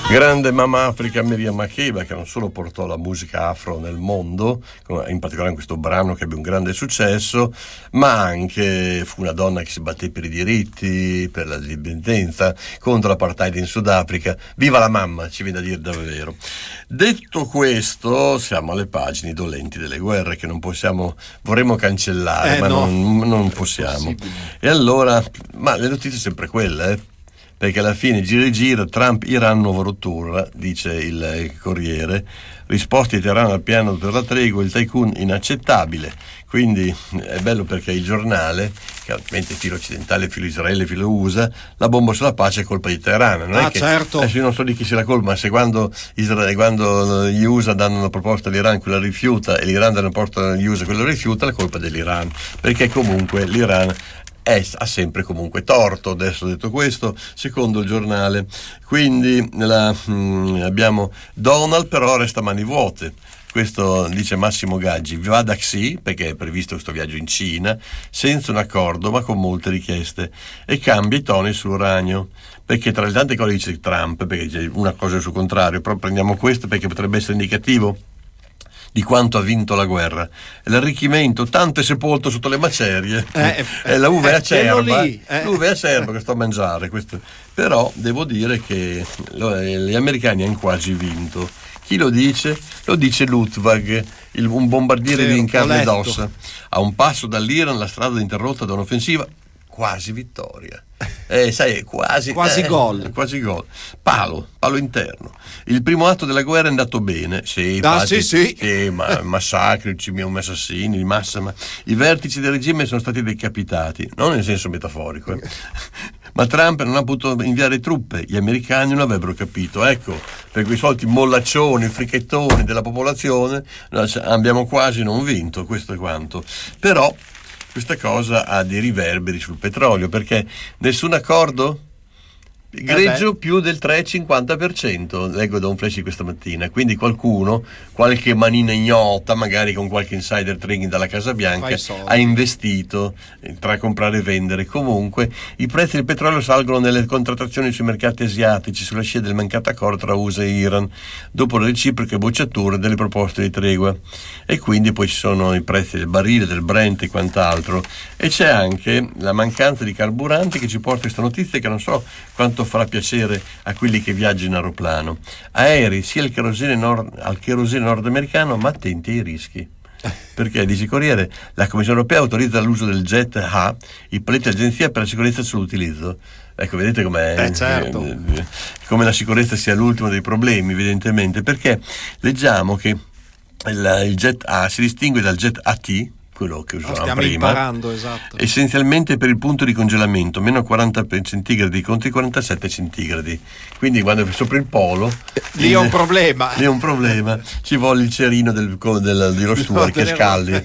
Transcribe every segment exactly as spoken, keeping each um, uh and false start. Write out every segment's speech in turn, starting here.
Grande Mama Africa Miriam Makeba, che non solo portò la musica afro nel mondo, in particolare in questo brano che ebbe un grande successo, ma anche fu una donna che si batté per i diritti, per la dipendenza, contro l'apartheid in Sudafrica. Viva la mamma, ci viene da dire davvero. Detto questo, siamo alle pagine dolenti delle guerre che non possiamo, vorremmo cancellare, eh, ma no. non, non possiamo. E allora, ma le notizie sono sempre quelle, eh? Perché alla fine gira e gira, Trump, Iran, nuova rottura, dice il Corriere, risposte di Teheran al piano per la tregua, il tycoon inaccettabile. Quindi è bello perché il giornale, che ovviamente filo occidentale, filo Israele, filo U S A, la bomba sulla pace è colpa di Teheran. Non ah, è che, certo. Adesso io non so di chi sia la colpa, ma se quando, Israele, quando gli U S A danno una proposta all'Iran, quella rifiuta, e l'Iran dà una proposta agli U S A, quella rifiuta, la colpa è dell'Iran. Perché comunque l'Iran È, ha sempre comunque torto. Adesso detto questo, secondo il giornale, quindi la, mh, abbiamo Donald però resta a mani vuote. Questo dice Massimo Gaggi, va da Xi, perché è previsto questo viaggio in Cina, senza un accordo ma con molte richieste, e cambia i toni sull'uranio, perché tra le tante cose dice Trump, perché dice una cosa al suo contrario, però prendiamo questo perché potrebbe essere indicativo di quanto ha vinto la guerra. L'arricchimento tanto è sepolto sotto le macerie, eh, è la uva eh, acerba, lì, eh. l'uva acerba che sto a mangiare. Questo. Però devo dire che gli americani hanno quasi vinto. Chi lo dice? Lo dice Luttwag, il, un bombardiere sì, di in carne ed letto. ossa. A un passo dall'Iran la strada interrotta da un'offensiva, quasi vittoria. Eh, sai, quasi, quasi eh, gol. Quasi gol. Palo, palo interno. Il primo atto della guerra è andato bene. Sì, ah, infatti, sì, sì. sì, ma, massacri, assassini di massa, ma i vertici del regime sono stati decapitati, non nel senso metaforico. Eh. Ma Trump non ha potuto inviare truppe, gli americani non avrebbero capito. Ecco, per quei soliti mollaccioni, fricchettoni della popolazione, abbiamo quasi non vinto, questo è quanto. Però questa cosa ha dei riverberi sul petrolio, perché nessun accordo? Greggio eh più del tre virgola cinquanta per cento, leggo da un flash di questa mattina. Quindi qualcuno, qualche manina ignota, magari con qualche insider trading dalla Casa Bianca, ha investito tra comprare e vendere. Comunque i prezzi del petrolio salgono nelle contrattazioni sui mercati asiatici sulla scia del mancato accordo tra U S A e Iran, dopo le reciproche bocciature delle proposte di tregua. E quindi poi ci sono i prezzi del barile, del Brent e quant'altro, e c'è anche la mancanza di carburanti che ci porta questa notizia che non so quanto farà piacere a quelli che viaggiano in aeroplano. Aerei sia al kerosene nord, al kerosene nordamericano, ma attenti ai rischi. Perché, dice il Corriere, la Commissione Europea autorizza l'uso del jet A, i paletti dell'agenzia per la sicurezza sull'utilizzo. Ecco, vedete com'è, eh, certo. eh, come la sicurezza sia l'ultimo dei problemi, evidentemente, perché leggiamo che il, il jet A si distingue dal jet A T, quello che usavamo stiamo prima, imparando, esatto. Essenzialmente per il punto di congelamento, meno quaranta centigradi contro i quarantasette centigradi. Quindi quando è sopra il polo, lì è un problema. Lì è un problema. Ci vuole il cerino del, del, dello Stuart che scaldi.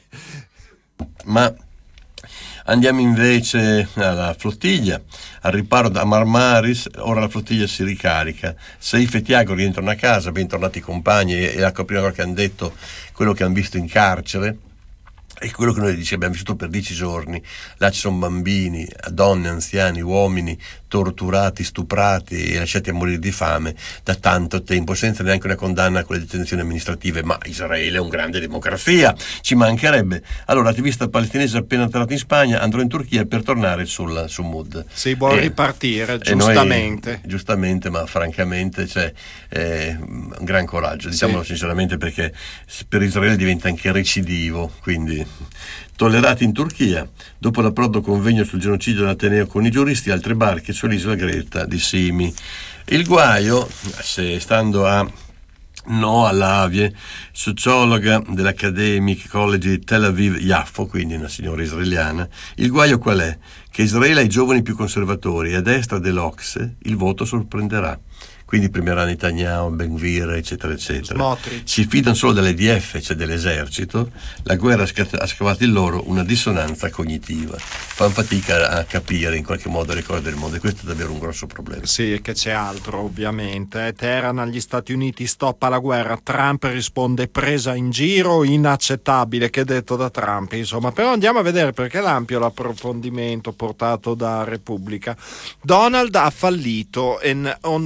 Ma andiamo invece alla flottiglia, al riparo da Marmaris. Ora la flottiglia si ricarica. Seif e Tiago rientrano a casa, bentornati compagni, e la prima cosa che hanno detto, quello che hanno visto in carcere, è quello che noi dice, abbiamo vissuto per dieci giorni. Là ci sono bambini, donne, anziani, uomini torturati, stuprati e lasciati a morire di fame da tanto tempo, senza neanche una condanna con le detenzioni amministrative. Ma Israele è una grande democrazia, ci mancherebbe. Allora, l'attivista palestinese appena entrato in Spagna andrà in Turchia per tornare sul, su Mood. Si vuole e, ripartire, giustamente. Noi, giustamente, ma francamente c'è eh, un gran coraggio, diciamolo sì. Sinceramente, perché per Israele diventa anche recidivo, quindi tollerati in Turchia. Dopo l'approdo convegno sul genocidio dell'Ateneo con i giuristi, altre barche sull'isola Greta di Simi. Il guaio, se stando a Noa Lavie, sociologa dell'Academic College di Tel Aviv Yaffo, quindi una signora israeliana, il guaio qual è? Che Israele ha i giovani più conservatori e a destra dell'Ocse il voto sorprenderà. Quindi premierà Netanyahu, Ben-Gvir, eccetera, eccetera. Smotri. Si fidano solo dell'E D F, cioè dell'esercito. La guerra ha scavato in loro una dissonanza cognitiva. Fanno fatica a capire in qualche modo le cose del mondo, e questo è davvero un grosso problema. Sì, e che c'è altro, ovviamente. Teheran agli Stati Uniti stoppa la guerra. Trump risponde presa in giro, inaccettabile, che detto da Trump, insomma. Però andiamo a vedere, perché l'ampio l'approfondimento portato da Repubblica. Donald ha fallito e non otterrà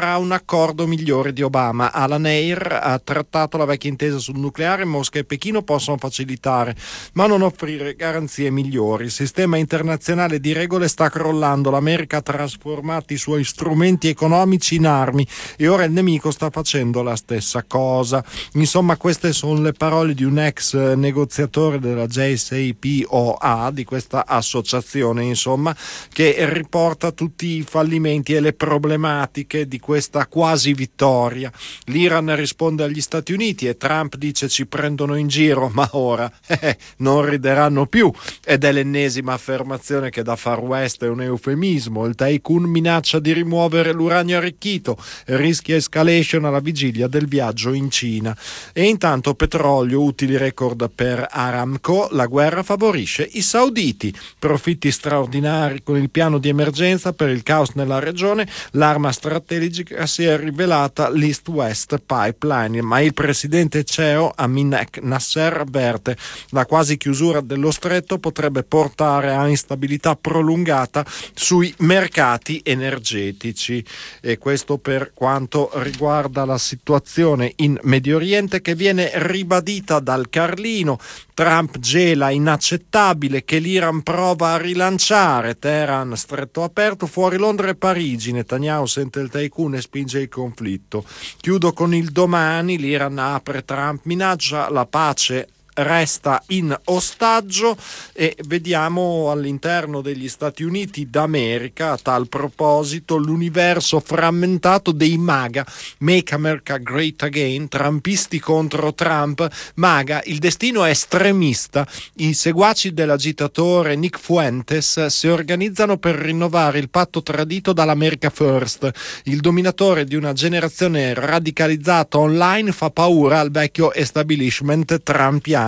sarà un accordo migliore di Obama. Alan Eyre ha trattato la vecchia intesa sul nucleare. Mosca e Pechino possono facilitare ma non offrire garanzie migliori. Il sistema internazionale di regole sta crollando, l'America ha trasformato i suoi strumenti economici in armi e ora il nemico sta facendo la stessa cosa. Insomma, queste sono le parole di un ex negoziatore della J C P O A, di questa associazione, insomma, che riporta tutti i fallimenti e le problematiche di questa quasi vittoria. L'Iran risponde agli Stati Uniti e Trump dice ci prendono in giro, ma ora eh, non rideranno più, ed è l'ennesima affermazione che da Far West è un eufemismo. Il tycoon minaccia di rimuovere l'uranio arricchito, rischia escalation alla vigilia del viaggio in Cina. E intanto petrolio, utili record per Aramco, la guerra favorisce i sauditi, profitti straordinari con il piano di emergenza per il caos nella regione, l'arma strategica si è rivelata l'East-West Pipeline, ma il presidente C E O Amin Nasser avverte la quasi chiusura dello stretto potrebbe portare a instabilità prolungata sui mercati energetici. E questo per quanto riguarda la situazione in Medio Oriente, che viene ribadita dal Carlino. Trump gela, inaccettabile che l'Iran prova a rilanciare, Teheran stretto aperto, fuori Londra e Parigi, Netanyahu sente il tycoon e spinge il conflitto. Chiudo con il Domani, l'Iran apre, Trump minaccia, la pace resta in ostaggio. E vediamo all'interno degli Stati Uniti d'America, a tal proposito, l'universo frammentato dei MAGA, Make America Great Again, trumpisti contro Trump. MAGA, il destino è estremista, i seguaci dell'agitatore Nick Fuentes si organizzano per rinnovare il patto tradito dall'America First. Il dominatore di una generazione radicalizzata online fa paura al vecchio establishment trumpiano.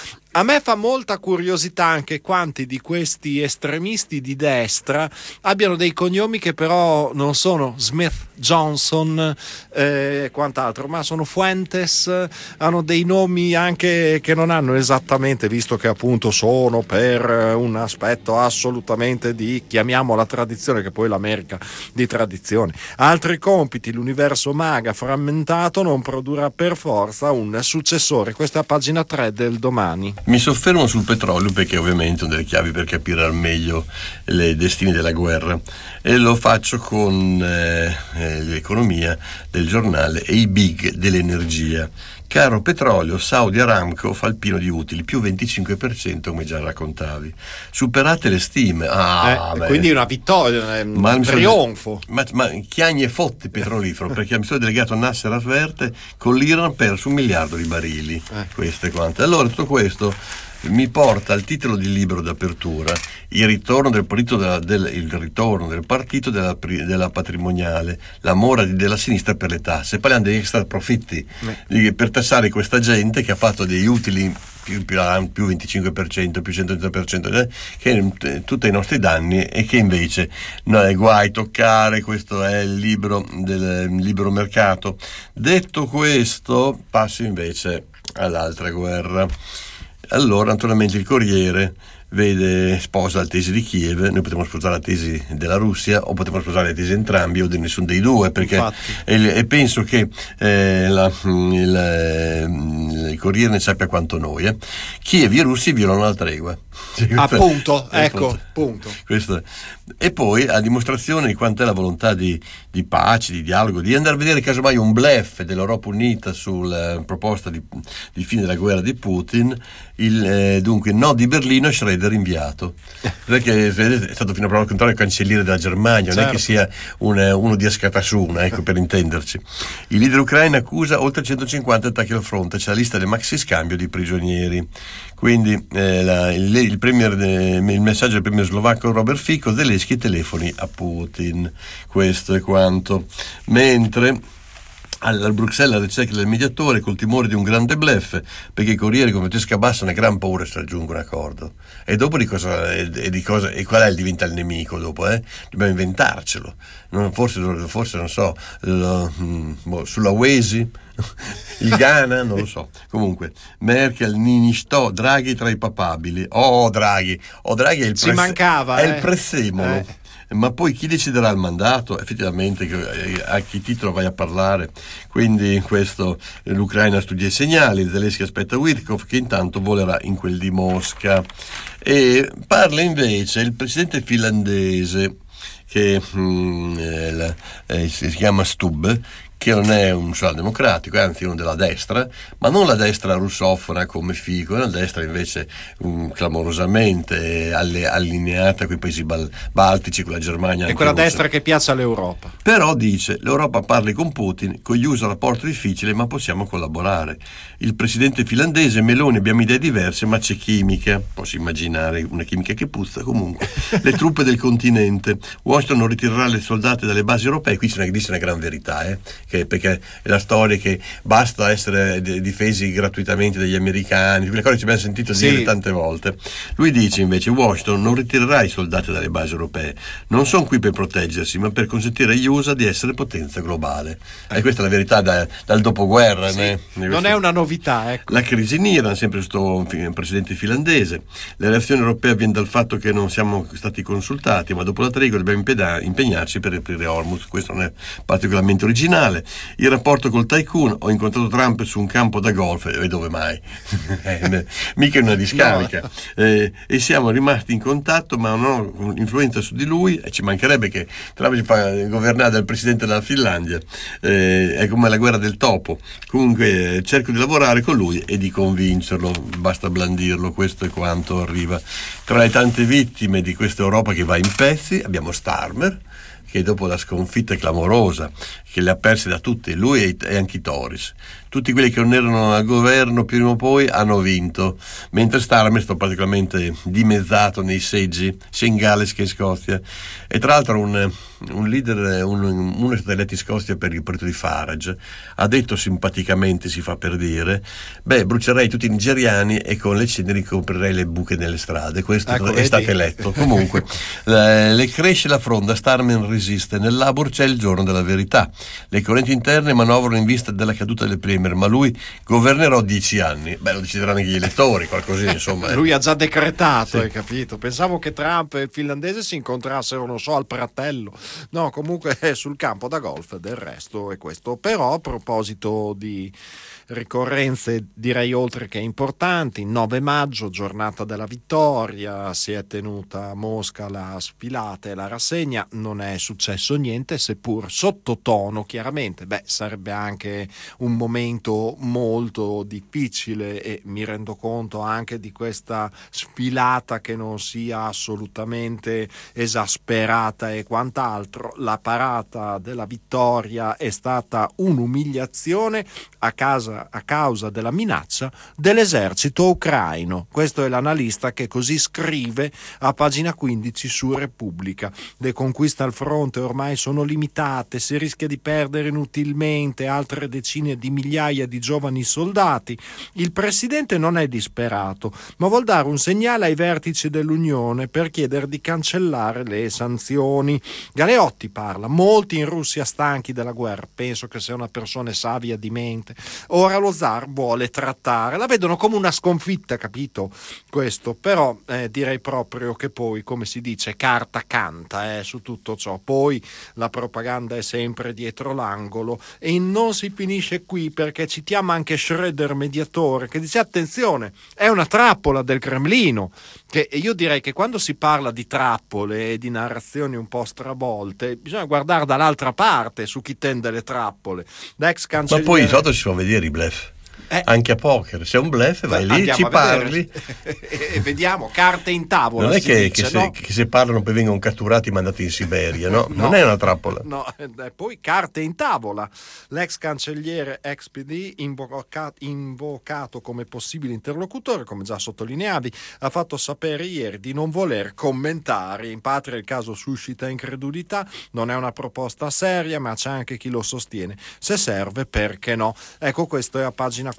A me fa molta curiosità anche quanti di questi estremisti di destra abbiano dei cognomi che però non sono Smith, Johnson e eh, quant'altro, ma sono Fuentes, hanno dei nomi anche che non hanno esattamente, visto che appunto sono per un aspetto assolutamente di, chiamiamola tradizione, che poi l'America di tradizione. Altri compiti, l'universo MAGA frammentato non produrrà per forza un successore. Questa è a pagina tre del Domani. Mi soffermo sul petrolio perché ovviamente è una delle chiavi per capire al meglio le destini della guerra, e lo faccio con eh, l'economia del giornale e i big dell'energia. Caro petrolio, Saudi Aramco fa il pieno di utili, più venticinque per cento come già raccontavi. Superate le stime. Ah, eh, quindi una vittoria, un trionfo. Ma, ma chiagni e fotti petrolifero, perché mi sono delegato a Nasser avverte, con l'Iran ha perso un miliardo di barili. Eh. Questo e quanto. Allora tutto questo mi porta al titolo di libro d'apertura, il ritorno del partito della, del, il ritorno del partito della, della patrimoniale, l'amore della sinistra per le tasse. Parliamo degli extra profitti, eh. per tassare questa gente che ha fatto degli utili più, più, più venticinque per cento, più centotrenta per cento, eh, che è tutti i nostri danni, e che invece no, è guai toccare. Questo è il libro del il libero mercato. Detto questo, passo invece all'altra guerra. Allora, naturalmente, il Corriere vede, sposa la tesi di Kiev. Noi potremmo sposare la tesi della Russia, o potremmo sposare le tesi entrambi, o di nessuno dei due, perché e, e penso che eh, la, il, il Corriere ne sappia quanto noi. Eh. Kiev e i russi violano la tregua. Appunto, ecco, punto. Questo. E poi, a dimostrazione di quant'è la volontà di, di pace, di dialogo, di andare a vedere casomai un bluff dell'Europa Unita sulla uh, proposta di, di fine della guerra di Putin, il eh, dunque no di Berlino, Schroeder inviato, perché è stato fino a prova contraria il cancelliere della Germania, non certo. è che sia un, uno di Ascatasuna, ecco, per intenderci. Il leader ucraino accusa oltre centocinquanta attacchi al fronte, c'è la lista del maxi scambio di prigionieri. Quindi eh, la, il, il, premier, eh, il messaggio del premier slovacco Robert Fico: Zelensky telefoni a Putin. Questo è quanto. Mentre al Bruxelles alla ricerca del mediatore, col timore di un grande bluff, perché i corrieri come Francesca Bassa una gran paura se raggiungono un accordo. E dopo di cosa, e, e di cosa e qual è il diventa il nemico dopo? Eh? Dobbiamo inventarcelo. Non, forse, forse non so, lo, mh, sulla Wesi, il Ghana, non lo so. Comunque, Merkel, Ninistò, Draghi tra i papabili. Oh Draghi, oh Draghi è il, Ci mancava, è eh. il prezzemolo. Eh. ma poi chi deciderà il mandato? Effettivamente a che titolo vai a parlare? Quindi questo, l'Ucraina studia i segnali, Zelensky aspetta Witkoff che intanto volerà in quel di Mosca, e parla invece il presidente finlandese che mm, eh, eh, si chiama Stubb, che non è un socialdemocratico, è anzi uno della destra, ma non la destra russofona come Fico, è una destra invece um, clamorosamente alle, allineata con i paesi bal- baltici, con la Germania. È quella destra che piace all'Europa. Però dice, l'Europa parli con Putin, con gli U S A rapporto difficile, ma possiamo collaborare. Il presidente finlandese Meloni, abbiamo idee diverse, ma c'è chimica, posso immaginare una chimica che puzza, comunque. Le truppe del continente, Washington non ritirerà le soldati dalle basi europee, qui c'è una, dice una gran verità, eh. Che, perché è la storia che basta essere d- difesi gratuitamente dagli americani, quelle cose ci abbiamo sentito dire sì. tante volte. Lui dice invece Washington non ritirerà i soldati dalle basi europee, non sono qui per proteggersi ma per consentire agli U S A di essere potenza globale, eh. E questa è la verità da, dal dopoguerra, sì. né? Non è una novità, ecco. La crisi in Iran, sempre questo presidente finlandese, la reazione europea viene dal fatto che non siamo stati consultati, ma dopo la tregua dobbiamo impeda- impegnarci per riaprire Hormuz, questo non è particolarmente originale. Il rapporto col tycoon, ho incontrato Trump su un campo da golf, e dove mai? Mica una discarica. No. Eh, e siamo rimasti in contatto, ma non ho influenza su di lui, e ci mancherebbe che Trump ci fa governare dal presidente della Finlandia, eh, è come la guerra del topo. Comunque eh, cerco di lavorare con lui e di convincerlo, basta blandirlo, questo è quanto arriva. Tra le tante vittime di questa Europa che va in pezzi abbiamo Starmer, che dopo la sconfitta clamorosa che le ha perse da tutti, lui e anche i Tories, tutti quelli che non erano al governo prima o poi hanno vinto, mentre Starmer è stato particolarmente dimezzato nei seggi sia in Galles che in Scozia. E tra l'altro un, un leader, un, uno è stato eletto in Scozia per il partito di Farage, ha detto simpaticamente, si fa per dire, beh, brucerei tutti i nigeriani e con le ceneri coprirei le buche nelle strade. Questo ecco, è vedi? Stato eletto. Comunque le, le cresce la fronda, Starmer resiste, nel Labour c'è il giorno della verità, le correnti interne manovrano in vista della caduta del Premier, ma lui governerò dieci anni. Beh, lo decideranno anche gli elettori, qualcosina insomma. Eh. Lui ha già decretato, sì. Hai capito? Pensavo che Trump e il finlandese si incontrassero, non so, al Pratello. No, comunque è sul campo da golf, del resto è questo. Però a proposito di ricorrenze direi oltre che importanti, nove maggio, giornata della vittoria, si è tenuta a Mosca la sfilata e la rassegna, non è successo niente, seppur sottotono chiaramente. Beh, sarebbe anche un momento molto difficile e mi rendo conto anche di questa sfilata che non sia assolutamente esasperata e quant'altro. La parata della vittoria è stata un'umiliazione a casa a causa della minaccia dell'esercito ucraino. Questo è l'analista che così scrive a pagina quindici su Repubblica. Le conquiste al fronte ormai sono limitate, si rischia di perdere inutilmente altre decine di migliaia di giovani soldati. Il presidente non è disperato, ma vuol dare un segnale ai vertici dell'Unione per chiedere di cancellare le sanzioni. Galeotti parla, molti in Russia stanchi della guerra, penso che sia una persona savia di mente. Ora lo zar vuole trattare, la vedono come una sconfitta, capito questo, però eh, direi proprio che poi, come si dice, carta canta eh, su tutto ciò. Poi la propaganda è sempre dietro l'angolo e non si finisce qui, perché citiamo anche Schroeder, mediatore, che dice attenzione, è una trappola del Cremlino. Che io direi che quando si parla di trappole e di narrazioni un po' stravolte bisogna guardare dall'altra parte su chi tende le trappole. L'ex cancelliere... Ma poi sotto si può vedere i bluff. Eh. Anche a poker, se è un bluff vai lì, ci parli e vediamo, carte in tavola. Non è che, dice, che, no? se, che se parlano poi vengono catturati e mandati in Siberia, no? no non è una trappola. No, eh, poi carte in tavola. L'ex cancelliere ex P D, invocato, invocato come possibile interlocutore, come già sottolineavi, ha fatto sapere ieri di non voler commentare. In patria il caso suscita incredulità, non è una proposta seria, ma c'è anche chi lo sostiene. Se serve, perché no? Ecco, questo è a pagina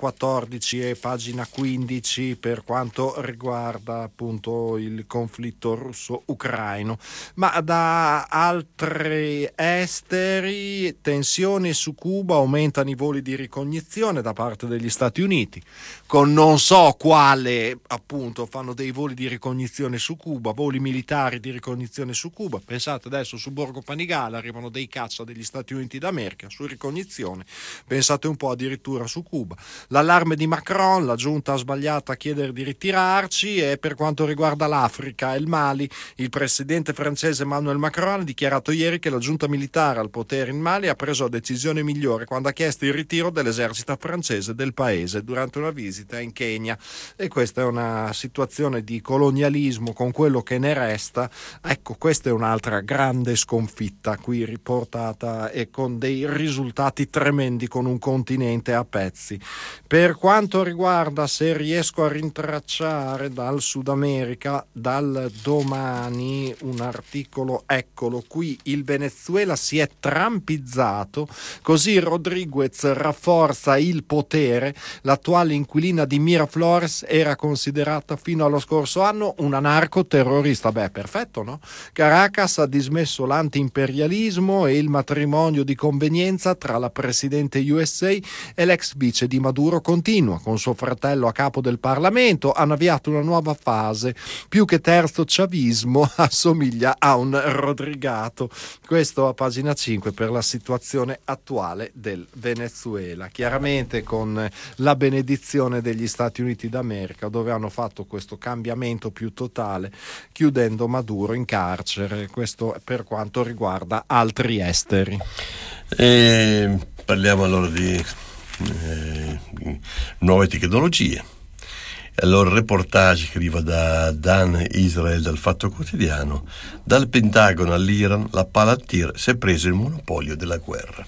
quattordici e pagina quindici per quanto riguarda appunto il conflitto russo-ucraino. Ma da altri esteri, tensioni su Cuba, aumentano i voli di ricognizione da parte degli Stati Uniti, con non so quale appunto fanno dei voli di ricognizione su Cuba, voli militari di ricognizione su Cuba. Pensate adesso su Borgo Panigale arrivano dei caccia degli Stati Uniti d'America su ricognizione, pensate un po' addirittura su Cuba. L'allarme di Macron, la giunta ha sbagliato a chiedere di ritirarci. E per quanto riguarda l'Africa e il Mali, il presidente francese Emmanuel Macron ha dichiarato ieri che la giunta militare al potere in Mali ha preso la decisione migliore quando ha chiesto il ritiro dell'esercito francese del paese durante una visita in Kenya. E questa è una situazione di colonialismo con quello che ne resta. Ecco, questa è un'altra grande sconfitta qui riportata e con dei risultati tremendi, con un continente a pezzi. Per quanto riguarda, se riesco a rintracciare dal Sud America, dal Domani, un articolo, eccolo qui: il Venezuela si è trampizzato, così Rodriguez rafforza il potere. L'attuale inquilina di Miraflores era considerata fino allo scorso anno una narcoterrorista. Beh, perfetto, no? Caracas ha dismesso l'antiimperialismo e il matrimonio di convenienza tra la presidente U S A e l'ex vice di Maduro continua. Con suo fratello a capo del Parlamento hanno avviato una nuova fase. Più che terzo chavismo, assomiglia a un Rodrigato. Questo a pagina cinque per la situazione attuale del Venezuela. Chiaramente con la benedizione degli Stati Uniti d'America, dove hanno fatto questo cambiamento più totale, chiudendo Maduro in carcere. Questo per quanto riguarda altri esteri. E parliamo allora di eh, nuove tecnologie. Allora, il reportage che arriva da Dan Israel dal Fatto Quotidiano: dal Pentagono all'Iran, la Palantir si è preso il monopolio della guerra.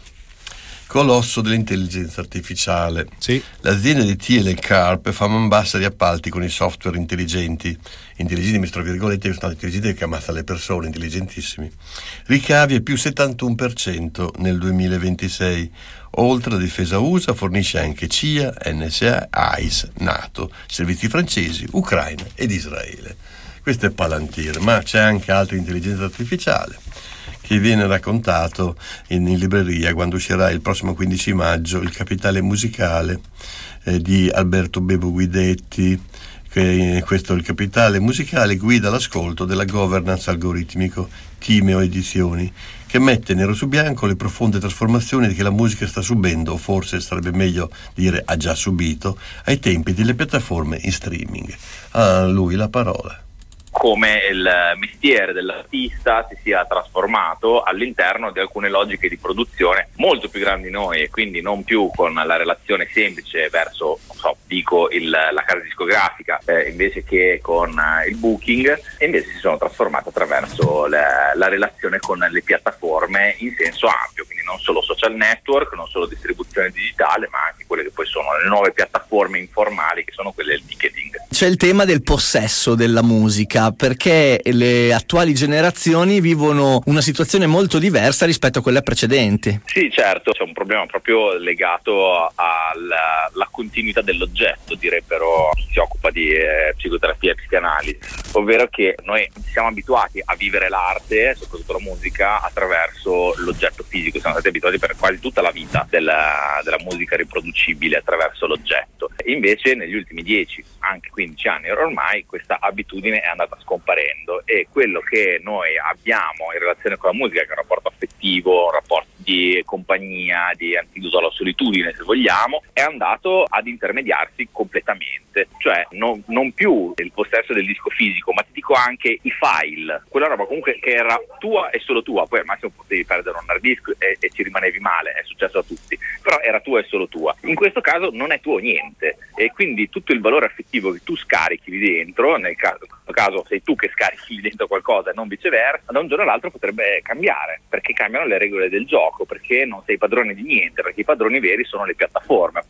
Colosso dell'intelligenza artificiale. Sì. L'azienda di Thiel e Carp fa man bassa di appalti con i software intelligenti. Intelligenti, tra virgolette, sono intelligenti che ammazzano le persone, intelligentissimi. Ricavi è più settantuno per cento nel duemilaventisei. Oltre alla difesa U S A fornisce anche C I A, N S A, I C E, NATO, servizi francesi, Ucraina ed Israele. Questo è Palantir, ma c'è anche altra intelligenza artificiale che viene raccontato in, in libreria quando uscirà il prossimo quindici maggio Il Capitale musicale eh, di Alberto Bebo Guidetti. Che questo Il Capitale musicale guida l'ascolto della governance algoritmico Timeo Edizioni, che mette nero su bianco le profonde trasformazioni che la musica sta subendo, o forse sarebbe meglio dire ha già subito, ai tempi delle piattaforme in streaming. A lui la parola. Come il mestiere dell'artista si sia trasformato all'interno di alcune logiche di produzione molto più grandi di noi, e quindi non più con la relazione semplice verso, non so, dico il, la casa discografica eh, invece che con eh, il booking, e invece si sono trasformate attraverso le, la relazione con le piattaforme in senso ampio, quindi non solo social network, non solo distribuzione digitale, ma anche quelle che poi sono le nuove piattaforme informali, che sono quelle del ticketing. C'è il tema del possesso della musica, perché le attuali generazioni vivono una situazione molto diversa rispetto a quelle precedenti. Sì, certo, c'è un problema proprio legato alla, alla continuità dell'oggetto, direbbero chi si occupa di eh, psicoterapia e psicanalisi, ovvero che noi siamo abituati a vivere l'arte, soprattutto la musica, attraverso l'oggetto fisico. Siamo stati abituati per quasi tutta la vita della, della musica riproducibile attraverso l'oggetto. Invece negli ultimi dieci, anche quindici anni ormai, questa abitudine è andata scomparendo, e quello che noi abbiamo in relazione con la musica, che è un rapporto affettivo, un rapporto di compagnia, di antidoto alla solitudine se vogliamo, è andato ad intermediarsi completamente. Cioè non, non più il possesso del disco fisico, ma ti dico anche i file, quella roba comunque che era tua e solo tua. Poi al massimo potevi perdere un hard disk e, e ci rimanevi male, è successo a tutti, però era tua e solo tua. In questo caso non è tuo niente, e quindi tutto il valore affettivo che tu scarichi lì dentro, nel caso, in questo caso sei tu che scarichi lì dentro qualcosa e non viceversa, da un giorno all'altro potrebbe cambiare, perché cambiano le regole del gioco, perché non sei padrone di niente, perché i padroni veri sono le piattaforme, appunto.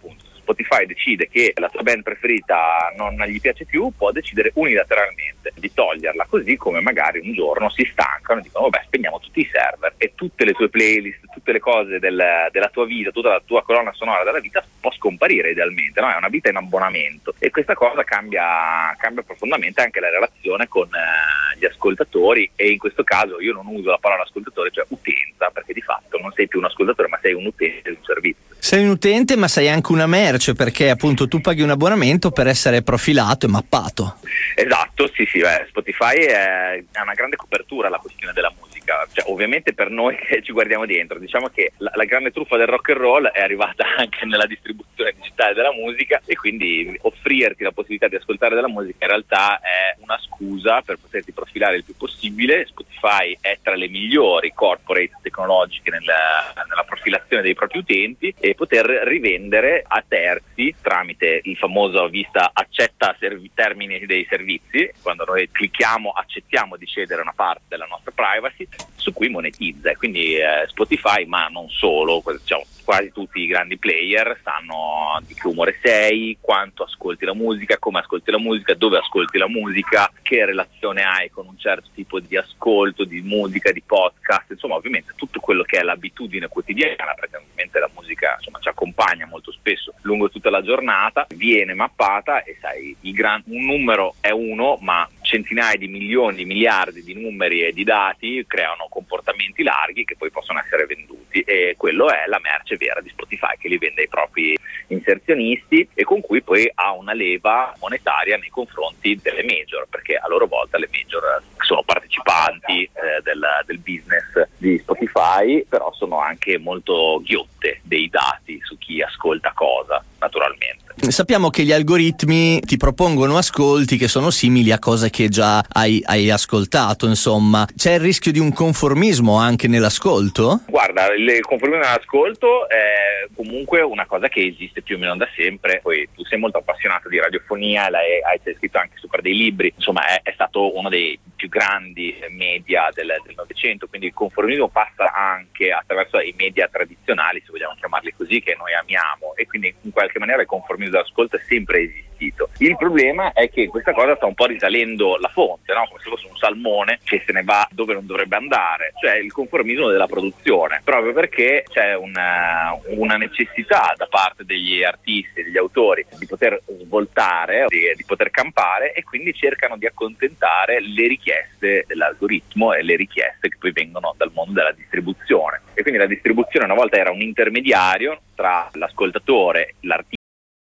Spotify decide che la tua band preferita non gli piace più, può decidere unilateralmente di toglierla, così come magari un giorno si stancano e dicono vabbè, spegniamo tutti i server e tutte le tue playlist, tutte le cose del, della tua vita, tutta la tua colonna sonora della vita può scomparire idealmente, no? È una vita in abbonamento e questa cosa cambia, cambia profondamente anche la relazione con eh, gli ascoltatori, e in questo caso io non uso la parola ascoltatore, cioè utenza, perché di fatto non sei più un ascoltatore ma sei un utente di un servizio. Sei un utente ma sei anche una merce, perché appunto tu paghi un abbonamento per essere profilato e mappato. Esatto, sì sì, beh, Spotify è, è una grande copertura la questione della musica, cioè ovviamente per noi che ci guardiamo dentro, diciamo che la, la grande truffa del rock and roll è arrivata anche nella distribuzione digitale della musica, e quindi offrirti la possibilità di ascoltare della musica in realtà è una scusa per poterti profilare il più possibile. Spotify è tra le migliori corporate tecnologiche nella, nella profilazione dei propri utenti, e poter rivendere a terzi tramite il famoso vista accetta servi- termini dei servizi, quando noi clicchiamo accettiamo di cedere una parte della nostra privacy, su cui monetizza. Quindi eh, Spotify, ma non solo, diciamo, quasi tutti i grandi player sanno di che umore sei, quanto ascolti la musica, come ascolti la musica, dove ascolti la musica, che relazione hai con un certo tipo di ascolto, di musica, di podcast, insomma ovviamente tutto quello che è l'abitudine quotidiana, perché ovviamente la musica insomma ci accompagna molto spesso lungo tutta la giornata, viene mappata e sai, il gran, un numero è uno, ma centinaia di milioni, miliardi di numeri e di dati creano comportamenti larghi che poi possono essere venduti, e quello è la merce vera di Spotify, che li vende ai propri inserzionisti e con cui poi ha una leva monetaria nei confronti delle major, perché a loro volta le major sono partecipanti eh, del, del business di Spotify, però sono anche molto ghiotte dei dati su chi ascolta cosa, naturalmente. Sappiamo che gli algoritmi ti propongono ascolti che sono simili a cose che già hai, hai ascoltato, insomma. C'è il rischio di un conformismo anche nell'ascolto? Guarda, il conformismo nell'ascolto è comunque una cosa che esiste più o meno da sempre. Poi tu sei molto appassionato di radiofonia, l'hai, hai scritto anche sopra dei libri, insomma è, è stato uno dei più grandi media del Novecento, quindi il conformismo passa anche attraverso i media tradizionali, se vogliamo chiamarli così, che noi amiamo, e quindi in qualche maniera il conformismo dell'ascolto è sempre esistito. Il problema è che questa cosa sta un po' risalendo la fonte, no? Come se fosse un salmone che se ne va dove non dovrebbe andare, cioè il conformismo della produzione, proprio perché c'è una, una necessità da parte degli artisti, degli autori di poter svoltare, di, di poter campare, e quindi cercano di accontentare le richieste dell'algoritmo e le richieste che poi vengono dal mondo della distribuzione. E quindi la distribuzione una volta era un intermediario tra l'ascoltatore, l'artista